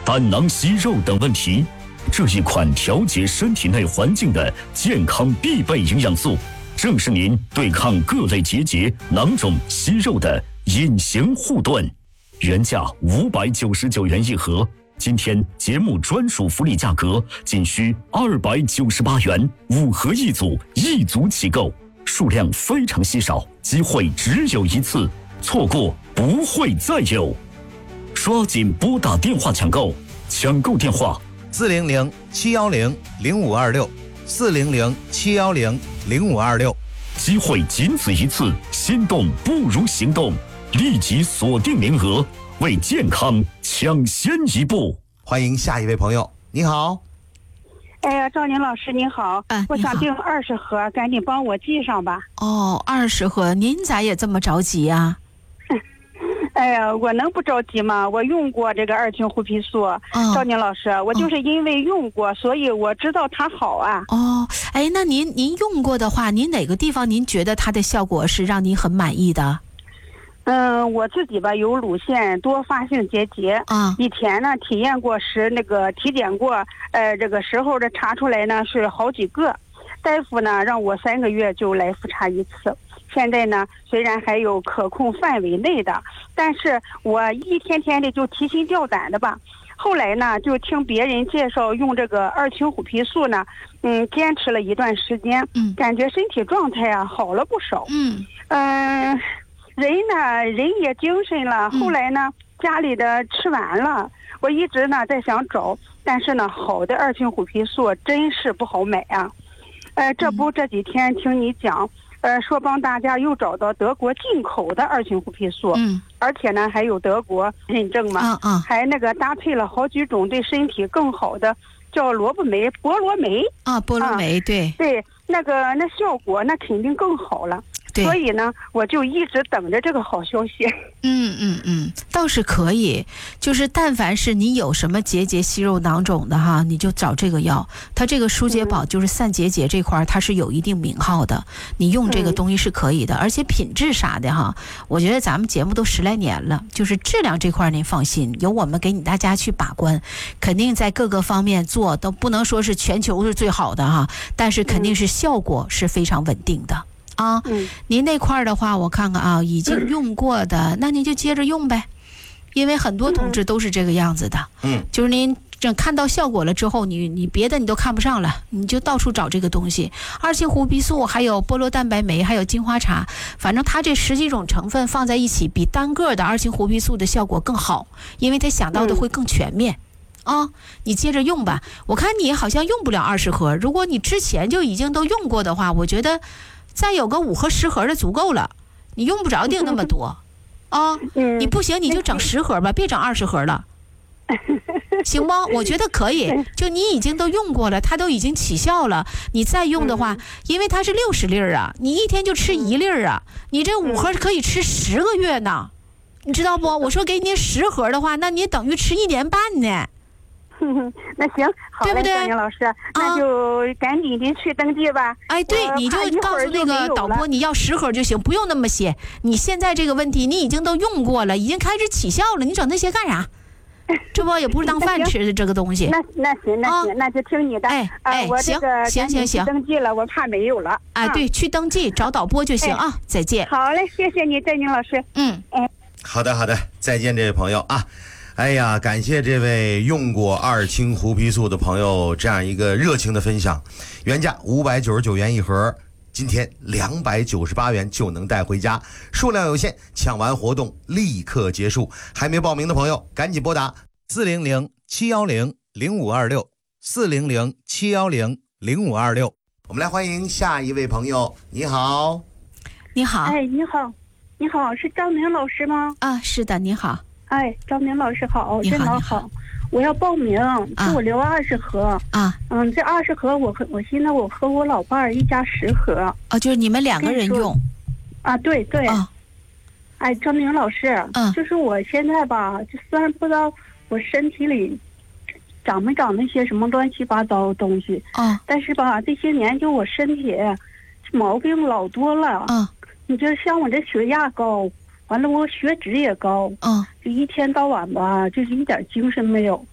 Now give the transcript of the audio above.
胆囊息肉等问题。这一款调节身体内环境的健康必备营养素，正是您对抗各类结节、囊肿、息肉的隐形护盾。原价599元一盒，今天节目专属福利价格仅需298元，5盒一组，一组起购，数量非常稀少，机会只有一次，错过不会再有。抓紧拨打电话抢购，抢购电话 400-710-0526，400-710-0526。 机会仅此一次，心动不如行动，立即锁定名额，为健康抢先一步。 欢迎下一位朋友，你好。 哎呀，赵宁老师您好，我想订20盒，赶紧帮我寄上吧。 哦，20盒，您咋也这么着急呀？ 哎呀，我能不着急吗？我用过这个2群胡皮素，赵宁老师，我就是因为用过，所以我知道它好啊。 哦，哎，那您用过的话，您哪个地方您觉得它的效果是让您很满意的？ 我自己吧有乳腺多发性结节啊，以前呢体验过体检过，这个时候的查出来呢是好几个，大夫呢让我3个月就来复查一次。现在呢，虽然还有可控范围内的，但是我一天天的就提心吊胆的吧。后来呢，就听别人介绍用这个2群虎皮素呢，坚持了一段时间，感觉身体状态啊好了不少。人也精神了。后来呢，家里的吃完了，我一直呢在想找，但是呢，好的2群虎皮素真是不好买啊。这几天听你讲。说帮大家又找到德国进口的2群胡皮素，而且呢还有德国认证嘛，还搭配了好几种对身体更好的，叫菠萝梅啊， 菠萝梅，对， 那效果那肯定更好了。所以呢，我就一直等着这个好消息。 倒是可以，就是但凡是你有什么结节、息肉、囊肿的哈，你就找这个药。它这个舒洁宝就是散结节这块，它是有一定名号的，你用这个东西是可以的，而且品质啥的哈，我觉得咱们节目都10来年了，就是质量这块您放心，由我们给你大家去把关，肯定在各个方面做都不能说是全球是最好的哈，但是肯定是效果是非常稳定的。您那块的话我看看啊，已经用过的那您就接着用呗，因为很多同志都是这个样子的，就是您看到效果了之后，你别的你都看不上了，你就到处找这个东西，2群胡皮素还有菠萝蛋白酶还有金花茶，反正它这10几种成分放在一起，比单个的2群胡皮素的效果更好，因为它想到的会更全面。你接着用吧，我看你好像用不了20盒，如果你之前就已经都用过的话，我觉得再有个5盒10盒的足够了，你用不着订那么多你不行你就整10盒吧，别整20盒了，行吗？我觉得可以，就你已经都用过了，它都已经起效了，你再用的话，因为它是60粒啊，你一天就吃1粒啊，你这5盒可以吃10个月呢，你知道不？我说给你10盒的话，那你等于吃1年半呢。 那行，好嘞，张宁老师，那就赶紧的去登记吧。 对，你就告诉那个导播你要10盒就行，不用那么些。你现在这个问题你已经都用过了，已经开始起效了，你整那些干啥？这不也不是当饭吃的这个东西。 那行，那就听你的。我这个行， 登记了，我怕没有了。 对，去登记找导播就行啊。再见。 好嘞，谢谢你，张宁老师。 好的，再见，这位朋友啊。哎呀，感谢这位用过2群胡皮素的朋友这样一个热情的分享。原价599元一盒，今天298元就能带回家，数量有限，抢完活动立刻结束。还没报名的朋友赶紧拨打400-710-0526，400-710-0526。我们来欢迎下一位朋友。你好。 你好。 你好，是张明老师吗？ 是的，你好。 张明老师好，真的好，我要报名，给我留20盒这20盒我现在我和我老伴儿一家10盒就是你们2个人用对张明老师就是我现在吧，就虽然不知道我身体里长没长那些什么乱七八糟的东西但是吧这些年就我身体毛病老多了你就像我这血压高，完了我血脂也高就一天到晚吧就是一点精神没有，